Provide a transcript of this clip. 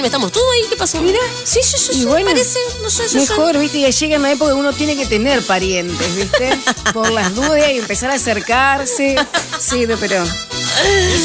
Estamos todos ahí, ¿qué pasó? Mira. Sí, Y bueno, parece, no sé, mejor, viste, ya llega una época que uno tiene que tener parientes, viste, por las dudas y empezar a acercarse. Sí, pero